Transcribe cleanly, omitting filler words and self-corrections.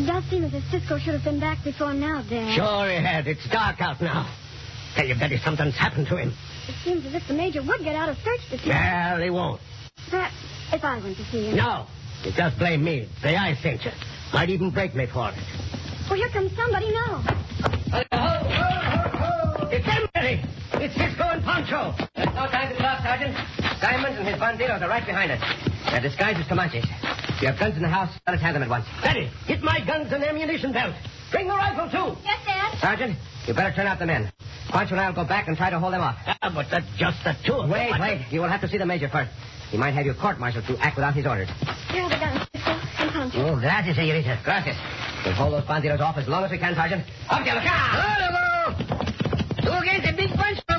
It does seem as if Cisco should have been back before now, Dad. Sure he had. It's dark out now. Tell you, Betty, something's happened to him. It seems as if the Major would get out of search this year. Well, he won't. Perhaps if I went to see him. No. You just blame me. Say I sent you. Might even break me for it. Oh, here comes somebody now. It's them, Betty. It's Cisco and Pancho. There's no time to talk, Sergeant. Simons and his bandidos are right behind us. They're disguised as Comanches. If you have guns in the house, let us have them at once. Betty, get my guns and ammunition belt. Bring the rifle, too. Yes, Dad. Sergeant, you better turn out the men. Pancho and I will go back and try to hold them off. But that's just the two of them. Wait. You will have to see the Major first. He might have you court-martialed to act without his orders. Here are the guns, Cisco and Pancho. Oh, gracias, señorita. Gracias. We'll hold those bandidos off as long as we can, Sergeant. Up, Yellow. Tú against a big bunch of